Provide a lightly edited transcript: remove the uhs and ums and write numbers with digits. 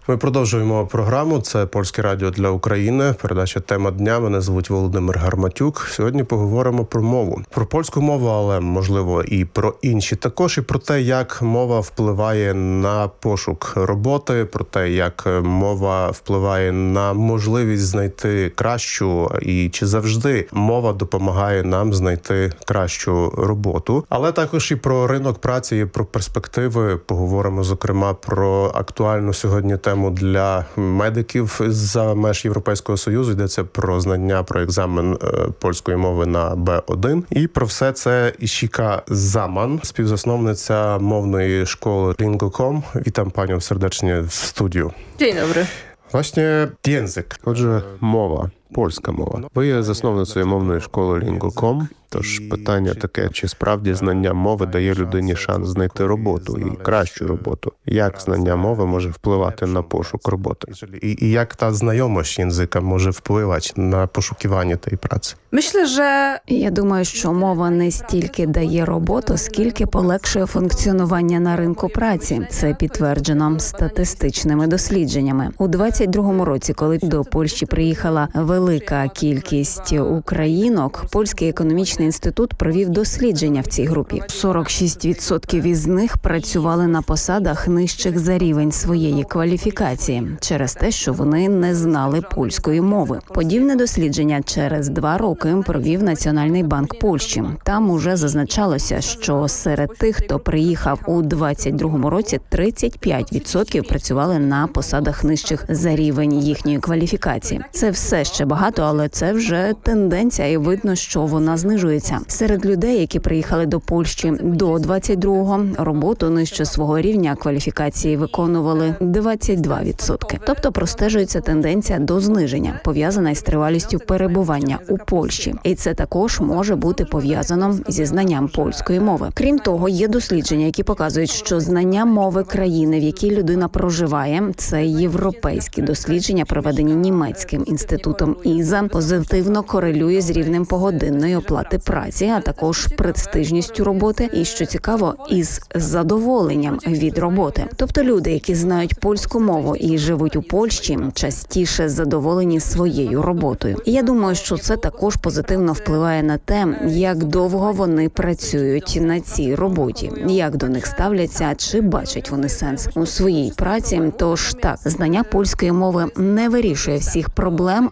Ми продовжуємо програму. Це Польське радіо для України. Передача «Тема дня». Мене звуть Володимир Гарматюк. Сьогодні поговоримо про мову. Про польську мову, але, можливо, і про інші. Також і про те, як мова впливає на пошук роботи, про те, як мова впливає на можливість знайти кращу і чи завжди мова допомагає нам знайти кращу роботу. Але також і про ринок праці, і про перспективи. Поговоримо, зокрема, про актуальну сьогодні тему для медиків за меж Європейського Союзу. Йдеться про знання, про екзамен польської мови на Б1. І про все це Ішіка Заман, співзасновниця мовної школи Lingo.com. Witam panią serdecznie w studiu. Dzień dobry. Właśnie język. Отже, мова. Польська мова. Ви є засновницею мовної школи Lingo.com. Тож питання таке, чи справді знання мови дає людині шанс знайти роботу і кращу роботу? Як знання мови може впливати на пошук роботи? І як та знайомість язика може впливати на пошукування тієї праці? Myślę, że Я думаю, що мова не стільки дає роботу, скільки полегшує функціонування на ринку праці. Це підтверджено статистичними дослідженнями. У 22-му році, коли до Польщі приїхала велика кількість українок, Польський економічний інститут провів дослідження в цій групі. 46% із них працювали на посадах нижчих за рівень своєї кваліфікації через те, що вони не знали польської мови. Подібне дослідження через 2 роки провів Національний банк Польщі. Там уже зазначалося, що серед тих, хто приїхав у 22-му році, 35% працювали на посадах нижчих за рівень їхньої кваліфікації. Це все ще багато, але це вже тенденція, і видно, що вона знижується. Серед людей, які приїхали до Польщі до 22-го, роботу нижче свого рівня кваліфікації виконували 22%. Тобто простежується тенденція до зниження, пов'язана із тривалістю перебування у Польщі. І це також може бути пов'язано зі знанням польської мови. Крім того, є дослідження, які показують, що знання мови країни, в якій людина проживає, це європейські дослідження, проведені німецьким інститутом ІЗА, позитивно корелює з рівнем погодинної оплати праці, а також престижністю роботи і, що цікаво, із задоволенням від роботи. Тобто люди, які знають польську мову і живуть у Польщі, частіше задоволені своєю роботою. І я думаю, що це також позитивно впливає на те, як довго вони працюють на цій роботі, як до них ставляться, чи бачать вони сенс у своїй праці. Тож так, знання польської мови не вирішує всіх проблем,